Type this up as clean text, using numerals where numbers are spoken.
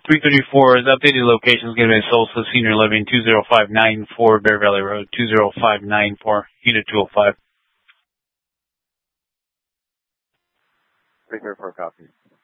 334 is updated location is going to be Solstice Senior Living, 20594 Bear Valley Road, 20594, Unit 205. 334 copy.